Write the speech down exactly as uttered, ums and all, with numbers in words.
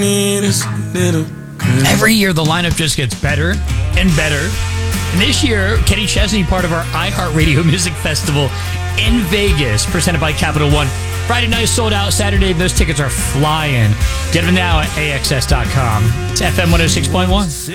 Every year, the lineup just gets better and better. And this year, Kenny Chesney, part of our iHeartRadio Music Festival in Vegas, presented by Capital One. Friday night sold out. Saturday, those tickets are flying. Get them now at A X S dot com. It's F M one oh six point one.